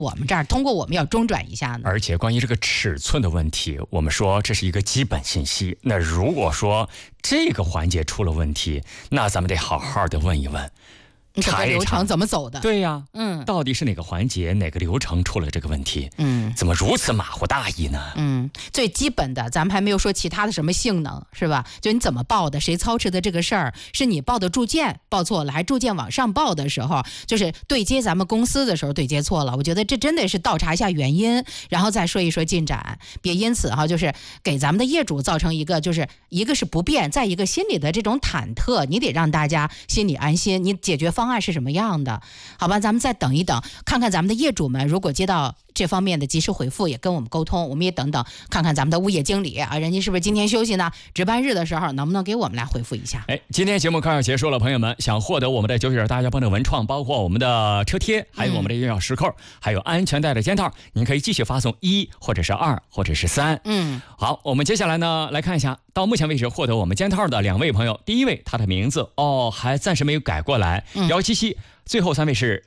我们这儿，通过我们要中转一下呢？ 而且关于这个尺寸的问题，我们说这是一个基本信息。那如果说这个环节出了问题，那咱们得好好的问一问。 整个流程怎么走的？ 对呀，到底是哪个环节、哪个流程出了这个问题？怎么如此马虎大意呢？ 最基本的，咱们还没有说其他的什么性能，是吧？就你怎么报的，谁操持的这个事儿，是你报的铸件报错了，还铸件往上报的时候，就是对接咱们公司的时候对接错了。我觉得这真的是倒查一下原因，然后再说一说进展，别因此就是给咱们的业主造成一个，就是一个是不便，再一个心里的这种忐忑，你得让大家心里安心。你解决方案是什么样的？好吧，咱们再等一等，看看咱们的业主们如果接到这方面的及时回复，也跟我们沟通，我们也等等看看咱们的物业经理啊，人家是不是今天休息呢？值班日的时候能不能给我们来回复一下？ 今天节目快要结束了，朋友们，想获得我们的99点大家帮的文创，包括我们的车贴，还有我们的钥匙扣，还有安全带的肩套，您可以继续发送1或者是2或者是3。好，我们接下来呢来看一下，到目前为止获得我们肩套的2位朋友，第一位他的名字还暂时没有改过来，177，最后3位是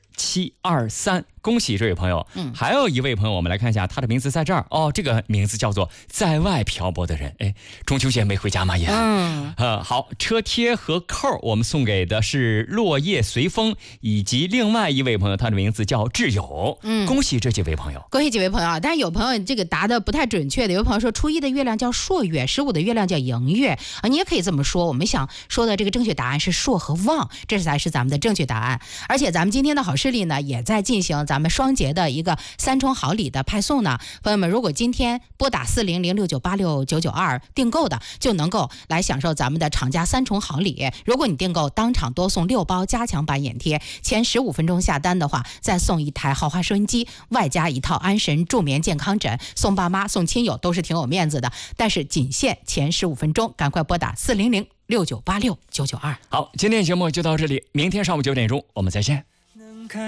723，恭喜这位朋友。还有一位朋友，我们来看一下他的名字在这儿这个名字叫做在外漂泊的人。中秋节没回家吗也？好，车贴和扣我们送给的是落叶随风，以及另外一位朋友，他的名字叫挚友。恭喜这几位朋友， 恭喜几位朋友。但是有朋友这个答的不太准确的，有朋友说初一的月亮叫朔月，15的月亮叫迎月你也可以这么说。我们想说的这个正确答案是朔和旺，这才是咱们的正确答案。而且咱们今天的好视力呢，也在进行咱们双节的一个3重好礼的派送呢。朋友们，如果今天拨打40069869992订购的，就能够来享受咱们的厂家3重好礼。如果你订购当场多送6包加强版眼贴，前15分钟下单的话，再送1台豪华收音机，外加1套安神助眠健康枕，送爸妈送亲友都是挺有面子的。但是仅限前15分钟，赶快拨打40069869992。 好，今天节目就到这里，明天上午9点钟我们再见。